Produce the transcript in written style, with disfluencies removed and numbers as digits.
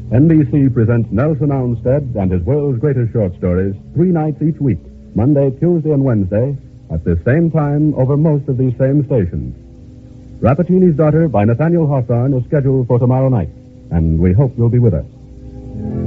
NBC presents Nelson Armstead and his world's greatest short stories 3 nights each week, Monday, Tuesday, and Wednesday, at the same time over most of these same stations. Rappaccini's Daughter by Nathaniel Hawthorne is scheduled for tomorrow night, and we hope you'll be with us.